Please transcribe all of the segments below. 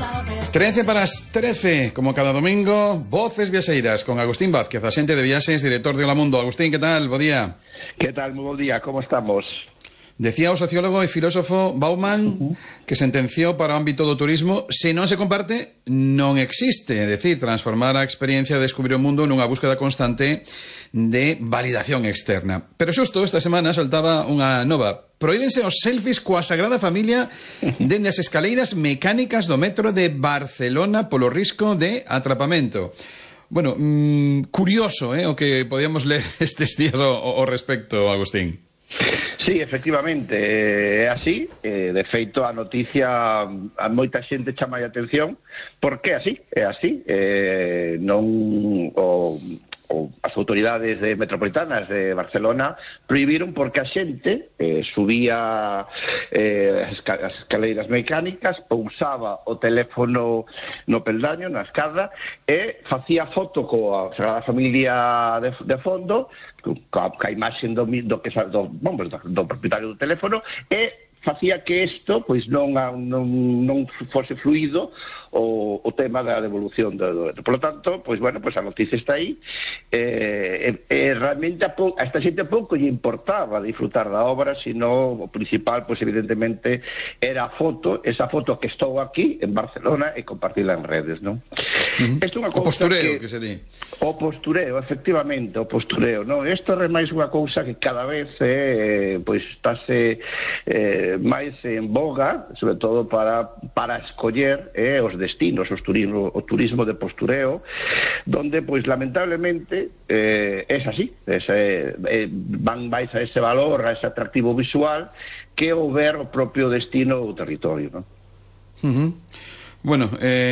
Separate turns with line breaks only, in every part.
13 para as 13, como cada domingo, Voces Viaxeiras, con Agustín Vázquez, axente de viaxes, director de Hola Mundo. Agustín, que tal? Bo día.
Que tal? Moi bo día, como estamos?
Decía o sociólogo e filósofo Bauman que sentenciou para o ámbito do turismo: se non se comparte, non existe. É dicir, transformar a experiencia de descubrir o mundo nunha búsqueda constante de validación externa. Pero xusto esta semana saltaba unha nova: prohíbense os selfies coa Sagrada Familia dende as escaleiras mecánicas do metro de Barcelona polo risco de atrapamento. Bueno, curioso, o que podíamos ler estes días ao respecto, Agustín.
Sí, efectivamente, é así. De feito, a noticia a moita xente chama a atención porque é así. Non as autoridades metropolitanas de Barcelona prohibiron porque a xente subía as escaleiras mecánicas, pousaba o teléfono no peldaño, na escada, e facía foto coa Sagrada Familia de fondo, ca imaxe do propietario do teléfono, e facía que isto pois non fose fluido o tema da devolución do. Por lo tanto, pois bueno, pois a noticia está aí. Realmente a esta xente pouco lle importaba disfrutar da obra, sino o principal, pois evidentemente era a foto, esa foto que estou aquí en Barcelona e compartila en redes, non? Isto é unha cousa
o postureo que se di.
O postureo, efectivamente, o postureo, non? Isto é máis unha cousa que cada vez pois estáse máis en boga, sobre todo para escoller os destinos, o turismo de postureo, donde, pois, lamentablemente é así, van máis a ese valor, a ese atractivo visual, que o ver o propio destino ou territorio, non?
Bueno,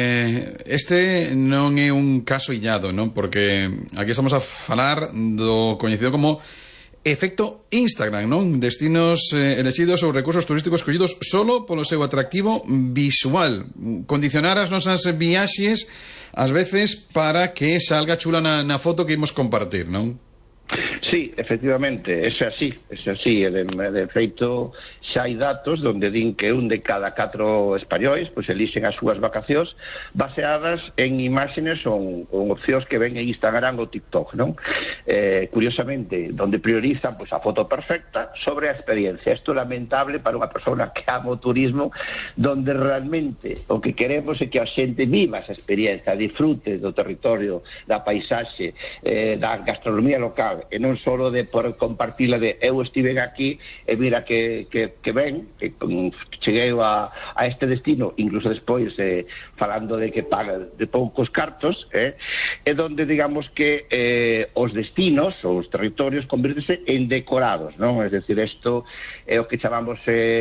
este non é un caso illado, non? Porque aquí estamos a falar do coñecido como efecto Instagram, non? Destinos elexidos ou recursos turísticos escollidos solo polo seu atractivo visual. Condicionar as nosas viaxes ás veces para que salga chula na foto que imos compartir, non?
Sí, efectivamente, é así. De feito, xa hai datos onde din que un de cada 4 españois pois elixen as súas vacacións baseadas en imágenes ou opcións que ven en Instagram ou TikTok, non? Curiosamente, onde priorizan pois a foto perfecta sobre a experiencia. Isto é lamentable para unha persona que ama o turismo, donde realmente o que queremos é que a xente viva esa experiencia, disfrute do territorio, da paisaxe, da gastronomía local, e non só de por compartila de eu estive aquí e mira que ben, que cheguei a este destino, incluso despois falando de que paga de poucos cartos, e donde digamos que os destinos ou os territorios convírtese en decorados, non? É dicir, isto é o que chamamos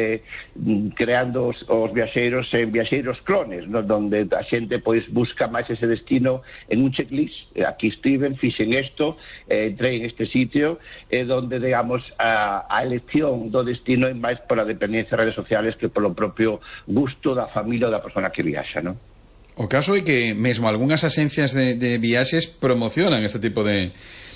creando os viaxeiros en viaxeiros clones, non? Donde a xente pois busca máis ese destino en un checklist. Aquí estiven, fixen isto, entrei en este sitio, donde, digamos, a elección do destino é máis pola dependencia de redes sociales que polo propio gusto da familia ou da persona que viaxa, non?
O caso é que mesmo algunhas axencias de viaxes promocionan este tipo de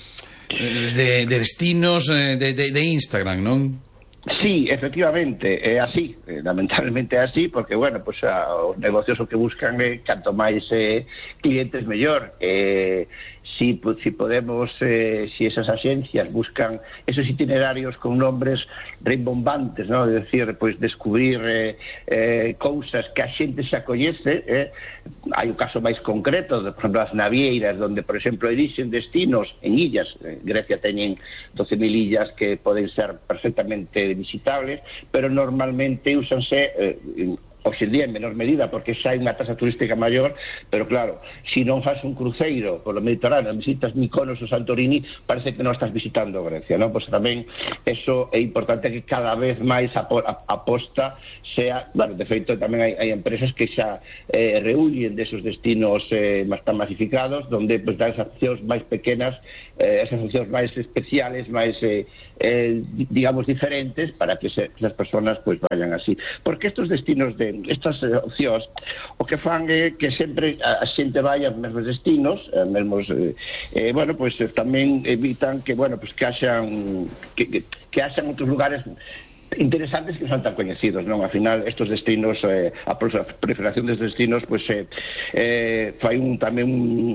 destinos de Instagram, non?
Sí, efectivamente, é así, lamentablemente é así, porque, bueno, pues, os negocios o que buscan é canto máis clientes mellor. Si podemos, si esas axencias buscan esos itinerarios con nombres rimbombantes, ¿no? É dicir, pues, descubrir cousas que a xente xa coñece. Hai un caso máis concreto, por exemplo, as navieiras, donde, por exemplo, elixen destinos en illas. Grecia teñen 12.000 illas que poden ser perfectamente visitables, pero normalmente úsanse hoxe en día en menor medida, porque xa hai unha tasa turística maior, pero claro, se non faz un cruceiro polo Mediterráneo, visitas Mykonos ou Santorini, parece que non estás visitando Grecia, non? Pois tamén eso é importante, que cada vez máis a aposta sea, bueno, de feito tamén hai empresas que xa reúnen desos destinos tan masificados, donde pues, dan esas opcións máis pequenas, esas opcións máis especiales, máis digamos diferentes, para que as personas pues vayan así, porque estos destinos estas opcións o que fan é que sempre a xente vai aos mesmos destinos, bueno, pues tamén evitan que, bueno, pues que haxan outros lugares interesantes que non son tan coñecidos, non? Al final, estes destinos, a proliferación destes destinos, pois fai tamén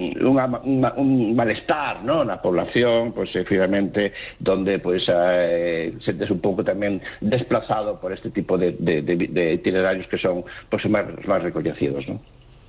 un malestar, non? Na población, pois, finalmente, donde, pois, sentes un pouco tamén desplazado por este tipo de itinerarios que son, pois, máis recoñecidos, non?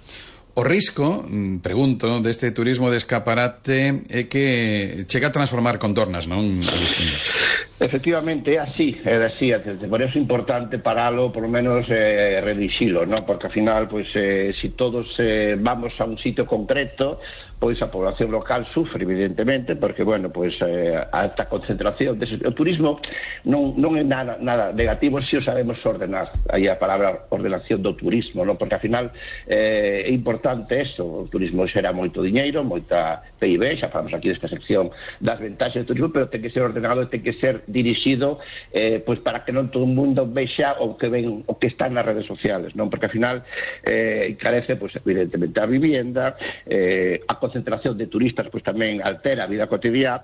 O risco, pregunto, deste turismo de escaparate é que chega a transformar contornas, non? O destino.
Efectivamente, é así, por eso é importante paralo, por lo menos redixilo, ¿no? Porque ao final, pois, si todos vamos a un sitio concreto, pois a población local sufre, evidentemente, porque, bueno, pois a esta concentración, o turismo non é nada negativo se o sabemos ordenar, aí a palabra ordenación do turismo, ¿no? Porque ao final é importante eso, o turismo xera moito diñeiro, moita PIB, xa falamos aquí desta sección das ventaxas do turismo, pero ten que ser ordenado e ten que ser dirixido pois para que non todo o mundo vexa o que está nas redes sociales, non? Porque ao final encarece, pois, evidentemente a vivienda, a concentración de turistas pois tamén altera a vida cotidiana,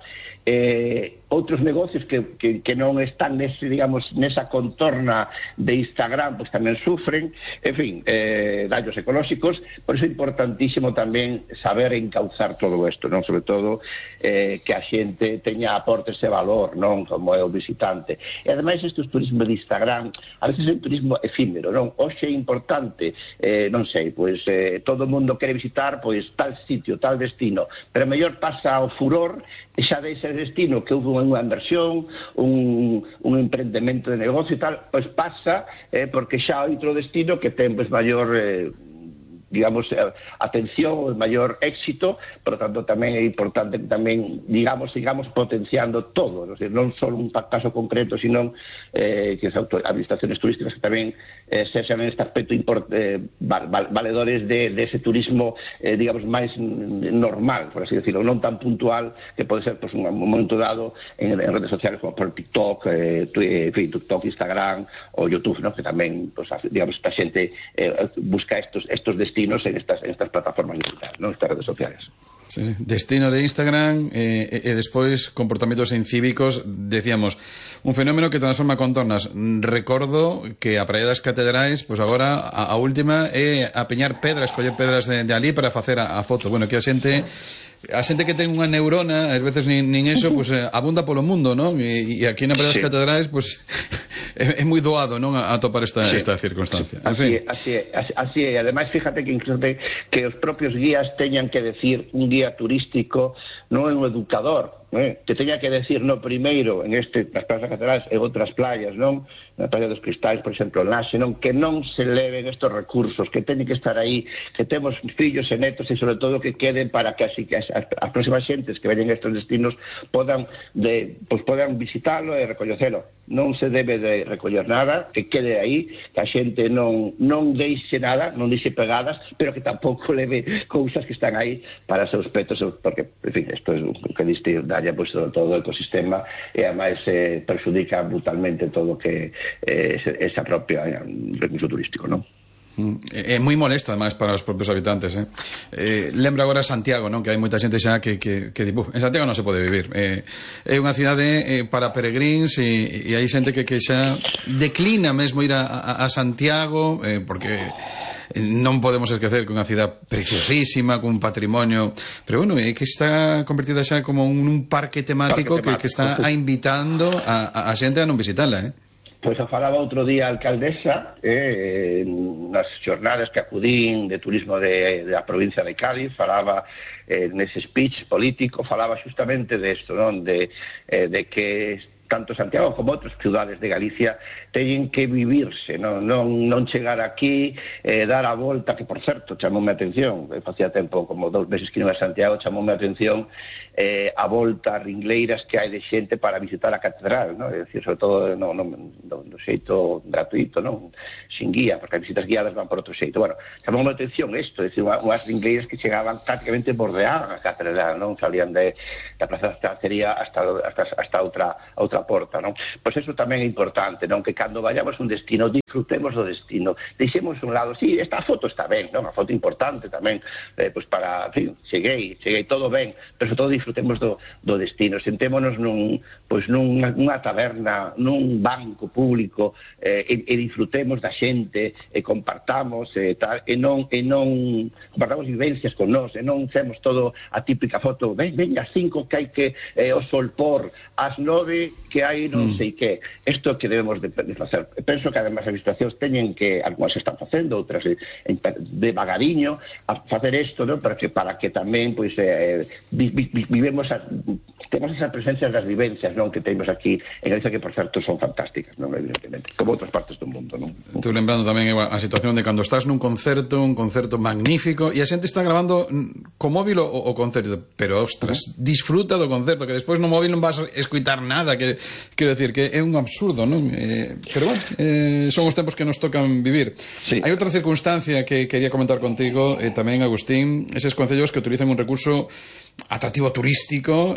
outros negocios que non están nesa contorna de Instagram pois tamén sufren, en fin, daños ecolóxicos. Por iso é importantísimo tamén saber encauzar todo isto, non? Sobre todo que a xente teña aportes de valor, non? Como é o visitante. E ademais estes turismos de Instagram a veces é un turismo efímero, non? Hoxe é importante, non sei, pois todo o mundo quere visitar pois tal sitio, tal destino, pero mellor pasa o furor e xa deixa ese destino que houve unha inversión, un emprendemento de negocio e tal, pois pasa porque xa hai outro destino que ten pois maior digamos, atención, o maior éxito. Por lo tanto, tamén é importante que tamén, digamos, sigamos potenciando todo, non só un caso concreto, sino que as administraciones turísticas que tamén sexan en este aspecto valedores de ese turismo, digamos, máis normal, por así decirlo, non tan puntual que pode ser, pues, un momento dado en redes sociales como por TikTok, TikTok, Instagram ou YouTube, ¿no? Que tamén, pues, digamos, esta xente busca estos destinos en estas plataformas digitales, ¿no? Estas redes sociales.
Sí, sí. Destino de Instagram e despois comportamentos incívicos, decíamos, un fenómeno que transforma contornas. Recordo que a Praia das Catedrais, pois agora a última é apeñar pedras, coller pedras de ali para facer a foto. Bueno, que a xente que ten unha neurona, ás veces nin eso, pues, abunda polo mundo, non? E aquí na Praia das Catedrais, pues, é moi doado, non, a topar esta circunstancia.
Así é. Ademais, fíjate que incluso que os propios guías teñan que decir, un guía turístico non é un educador, que teña que decir, no, primeiro nas praias das Catedrais e outras playas, non? Na Praia dos Cristais, por exemplo, en Laxe, non? Que non se leven estos recursos, que teñen que estar aí, que temos fillos e netos e sobre todo que queden para que así que as próximas xentes que veñen a estes destinos podan visitalo e recoñecelo. Non se debe de recoller nada, que quede aí, que a xente non deixe nada, non deixe pegadas, pero que tampouco leve cousas que están aí para seus petos, porque, en fin, isto é o que diste daña, pois, todo o ecosistema e ademais perjudica brutalmente todo o que esa propia recurso turístico, non?
É moi molesto, ademais, para os propios habitantes, lembro agora Santiago, non? Que hai moita xente xa que en Santiago non se pode vivir, é unha cidade para peregrins e hai xente que xa declina mesmo ir a Santiago, porque non podemos esquecer que é unha cidade preciosísima, con un patrimonio, pero bueno, é que está convertida xa como un parque temático que está invitando a xente a non visitala,
Pois a falaba outro día a alcaldesa nas xornadas que acudín de turismo da provincia de Cádiz, falaba nese speech político, falaba justamente desto, non? De que tanto Santiago como outras ciudades de Galicia teñen que vivirse, non chegar aquí, dar a volta, que por certo chamoume a atención, facía tempo, como 2 meses que non a Santiago, chamoume a atención a volta, ringleiras que hai de xente para visitar a catedral, non? É dicir, sobre todo no xeito gratuito, non? Sin guía, porque as visitas guiadas van por outro xeito. Bueno, chamoume a atención isto, é dicir, unhas ringleiras que chegaban prácticamente bordeaban a catedral, non? Salían da Praza da Estacería hasta outra que aporta, non? Pois eso tamén é importante, non? Que cando vayamos a un destino disfrutemos do destino, deixemos un lado, sí, esta foto está ben, non? A foto importante tamén, pois para, en fin, cheguei todo ben, pero sobre todo disfrutemos do destino, sentémonos nunha taberna, nun banco público, e disfrutemos da xente, e compartamos, tal, e non compartamos vivencias con nós, e non temos todo a típica foto, ven as 5 que hai que o sol por, as 9 que hai non sei que. Isto que debemos de facer. Penso que además as administracións teñen que, algunhas están facendo, outras devagariño, a facer isto, non? Para que tamén pois vivemos temos esa presencia das vivencias, non? Que temos aquí en Galicia, que por certo son fantásticas, non? Evidentemente, como outras partes do mundo, non?
Estou lembrando tamén a situación de cando estás nun concerto, un concerto magnífico, e a xente está grabando co móvil o concerto, pero ostras, disfruta do concerto, que despois no móvil non vas a escutar nada, que quero decir que é un absurdo, non? Pero bueno, son os tempos que nos tocan vivir. Sí. Hai outra circunstancia que quería comentar contigo, tamén, Agustín, eses concellos que utilizan un recurso atractivo turístico,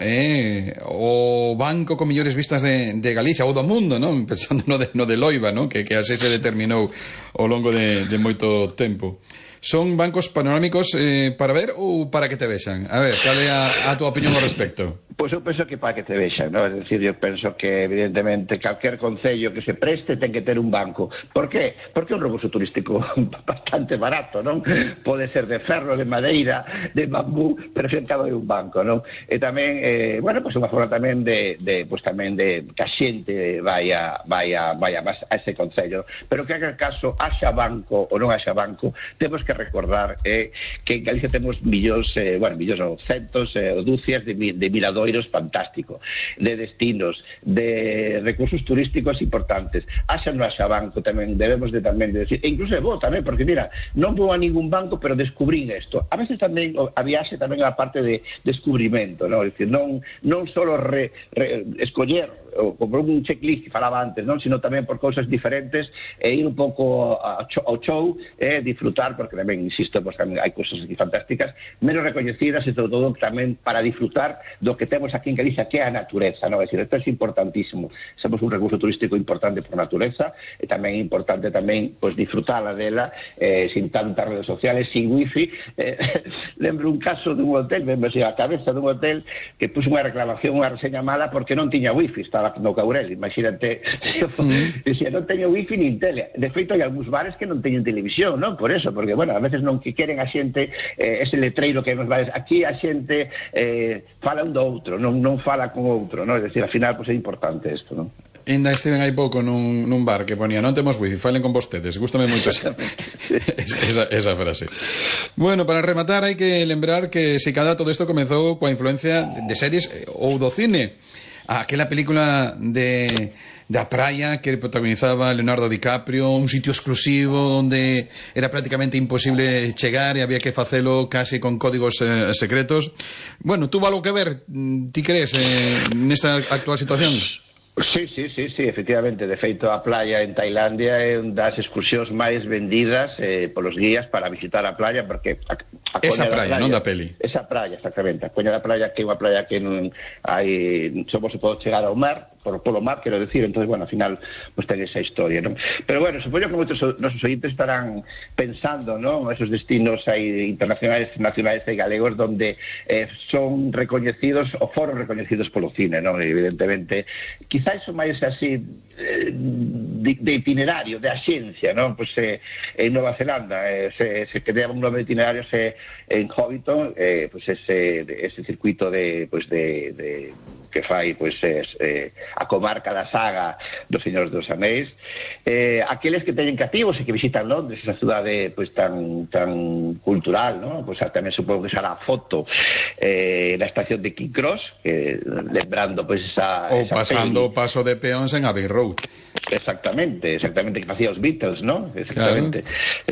o banco con mellores vistas de Galicia ou do mundo, non? Pensando no de Loiva, non? Que así se determinou ao longo de moito tempo. Son bancos panorámicos para ver ou para que te vexan? A ver, cal é a tua opinión ao respecto?
Pois eu penso que para que te vexan, ¿no? É dicir, eu penso que evidentemente calquer concello que se preste ten que ter un banco. Por qué? Porque é un recurso turístico bastante barato, non? Pode ser de ferro, de madeira, de bambú, pero sentado en un banco, non? E tamén, bueno, pois unha forma tamén de que a xente vai a ese concello. Pero que haga caso, haxa banco ou non haxa banco, temos que recordar que en Galicia temos millóns non, centos ou dúcias de miradores fantástico, de destinos, de recursos turísticos importantes. Haxa no haxa banco tamén debemos de decir, e incluso vou tamén, porque mira, non vou a ningún banco, pero descubrín isto. A veces tamén a viaxe tamén a parte de descubrimento, non? É dicir, non solo escoller como un checklist que falaba antes, non? Sino tamén por cousas diferentes, e ir un pouco ao show, disfrutar, porque tamén, insisto, pues, tamén hai cousas aquí fantásticas, menos recoñecidas, e sobre todo tamén para disfrutar do que temos aquí en Galicia, que é a natureza, non? É dicir, isto é importantísimo. Somos un recurso turístico importante por natureza, e tamén é importante tamén, pues, disfrutala dela, sin tantas redes sociales, sin wifi. Lembro un caso dun hotel, lembro a cabeza dun hotel que puso unha reclamación, unha reseña mala porque non tiña wifi, estaba no Caurel, imagínate. Dicía, non teño wifi nin tele. De feito, hai algúns bares que non teñen televisión, non? Por eso, porque, bueno, a veces non que queren a xente ese letreiro que nos bares. Aquí a xente fala un do outro, non fala con outro, non? É dicir, ao final, pois é importante isto, non?
Ainda estiven hai pouco nun bar que ponía, non temos wifi, falen con vostedes. Gústame moito esa frase. Bueno, para rematar hai que lembrar que se cada todo isto comezou coa influencia de series ou do cine. Aquela película de A Praia que protagonizaba Leonardo DiCaprio, un sitio exclusivo onde era prácticamente imposible chegar e había que facelo casi con códigos secretos. Bueno, tuvo algo que ver, ti crees, nesta actual situación?
Sí, efectivamente. De feito, a playa en Tailandia é unha das excursións máis vendidas polos guías para visitar a playa, porque
esa praia, non da peli.
Esa praia, exactamente. A Coña da Praia, que é unha praia que non hai, só se pode chegar ao mar, polo mar, quero decir, entonces, bueno, ao final, pues ten esa historia, non? Pero, bueno, supoño que moitos nosos ointes estarán pensando, non? Esos destinos aí internacionais, nacionais e galegos, donde son recoñecidos, ou foron recoñecidos polo cine, non? Evidentemente, quizá iso máis así de itinerario, de axencia, non? Pues en Nova Zelanda se creaba un nome de itinerario en Hobbiton, pues ese circuito de que fai a comarca da saga dos Señores dos Anéis, aqueles que teñen cativos e que visitan Londres, esa cidade tan cultural, ¿no? Pues tamén supongo que será a foto na estación de King Cross, lembrando esa
pasando o paso de peóns en Abbey Road.
Exactamente, que facía os Beatles, ¿no? Exactamente.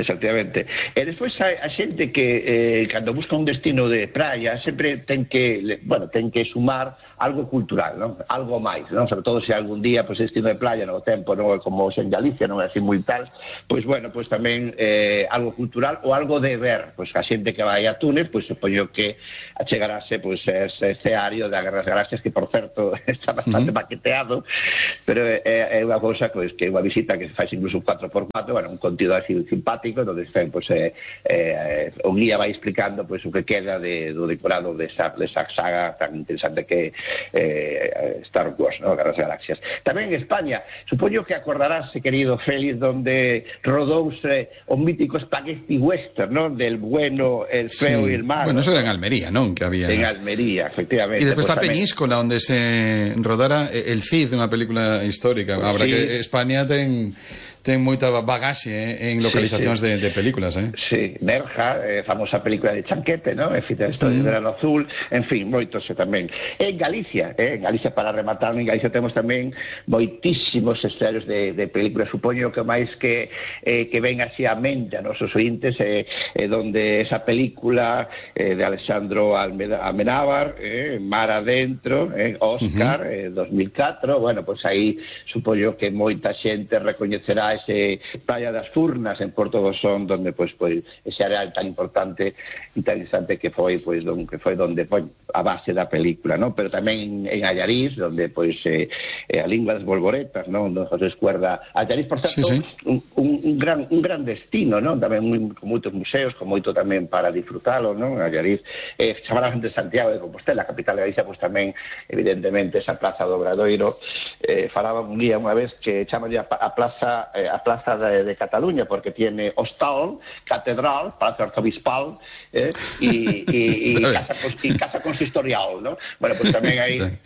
E despois a xente que cando busca un destino de praia sempre ten que sumar algo cultural, non? Algo máis, non? Sobre todo se algún día pois destino de playa no tempo non é como en Galicia, non é así moi tal, pois bueno, pois tamén algo cultural ou algo de ver, pois a xente que vai a Túnez, pois supoño que achegarase pois ese escenario da Guerra das Galaxias, que por certo está bastante maqueteado, pero é unha cousa pois que é unha visita que se faz incluso un 4x4, bueno, un contido así simpático, onde estén pois o guía vai explicando pois o que queda do decorado desa saga tan interesante que Star Wars, ¿no? Guerra das Galaxias. Tamén en España, supoño que acordarás, querido Félix, donde rodouse o mítico spaghetti western, ¿no? Del bueno, el feo y el malo.
Bueno, eso era en Almería, ¿no? Que había...
En Almería, efectivamente.
Y después está
tamén...
Peñíscola, onde se rodara El Cid, unha película histórica. Habrá que España ten moita bagaxe en localizacións de películas,
Sí, Nerja, famosa película de Chanquete, ¿no? En fin, esto de Verano Azul, en fin, moitos tamén. En Galicia, para rematar, en Galicia temos tamén moitísimos escenarios de películas, supoño que máis que ven así a mente a nosos ointes, donde esa película de Alexandro Amenábar, Mar Adentro, Oscar, 2004, bueno, pues aí supoño que moita xente recoñecerá ese Playa das Furnas en Porto do Son, donde pues ese areal tan importante e tan interesante que foi donde foi a base da película, ¿no? Pero tamén en Allariz, donde pues a lingua das bolboretas, ¿no? Onde se escuerda Allariz, por certo, un gran destino, ¿no? Tamén con moitos museos, con moito tamén para disfrutalo, ¿no? Allariz, chamada de Santiago de Compostela, a capital de Galicia, pues tamén evidentemente esa Plaza do Obradoiro, falaba un día unha vez que chama a plaza de Cataluña, porque tiene hostal, catedral, palacio arzobispal y casa consistorial, ¿no? Bueno, pues tamén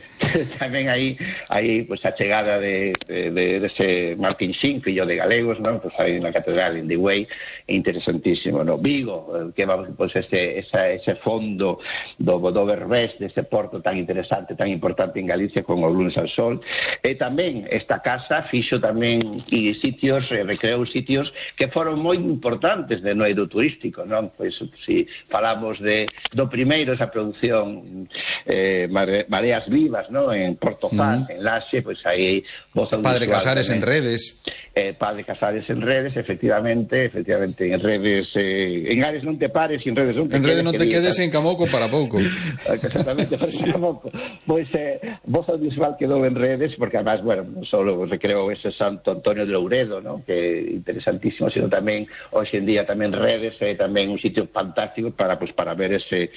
aí pues a chegada de ese Martín Xin, fillo de galegos, ¿no? Pues aí na catedral en Digüey, interesantísimo, ¿no? Vigo, que pues ese fondo do Berbés, deste porto tan interesante, tan importante en Galicia, con o lunes al sol, e tamén esta casa fixo tamén recreou sitios que foron moi importantes no eido turístico, non? Pois si falamos do primeiro, esa produción Mareas Vivas, non? En Portofaz, en Laxe, pois aí
Padre Casares en Redes.
Padre Casares en Redes, efectivamente en Redes, en Ares non te pares, en Redes non te quedes.
En Redes non te quedes, en Camoco para pouco.
Exactamente, para Camoco. Pois voz audiovisual quedou en Redes, porque además, bueno, non só recreou ese Santo Antonio de Louredo, ¿no? Que é interesantísimo, sino tamén hoxe en día tamén Redes é tamén un sitio fantástico para ver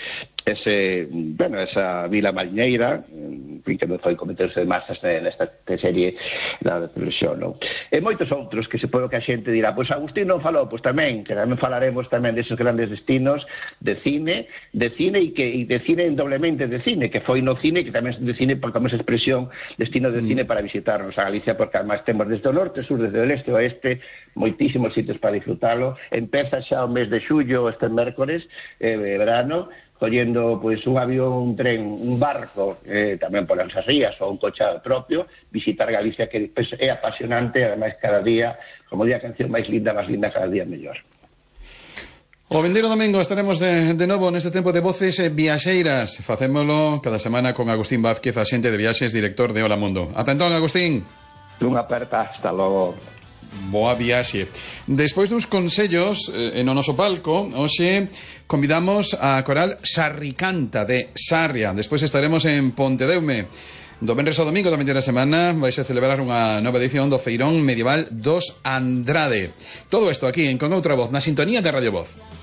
esa vila mariñeira, en fin, que non foi cometerse de masas nesta serie da televisión, non? E moitos outros que se pode que a xente dirá, pois Agustín non falou, pois tamén, que tamén falaremos tamén deses grandes destinos de cine e de cine doblemente de cine, que foi no cine, que tamén de cine, porque como esa expresión destino de cine para visitarnos a Galicia, porque además temos desde o norte, sur, desde o leste ao oeste, moitísimos sitios para disfrutalo. Empeza xa o mes de xullo, este mércores, verano, collendo pois un avión, un tren, un barco, tamén por as rías ou un coche propio, visitar Galicia, que pues, é apasionante, ademais cada día, como día a canción máis linda, cada día mellor.
O vindeiro domingo estaremos de novo neste tempo de Voces Viaxeiras. Facémolo cada semana con Agustín Vázquez, axente de viaxes, director de Hola Mundo. Ata entón, Agustín.
Unha aperta, hasta logo.
Boa viaxe. Despois dos consellos en o noso palco, hoxe convidamos a coral Sarricanta de Sarria. Despois estaremos en Pontedeume. Do venres ao domingo da vindeira semana vais a celebrar unha nova edición do Feirón Medieval dos Andrade. Todo isto aquí en Con Outra Voz, na sintonía de Radio Voz.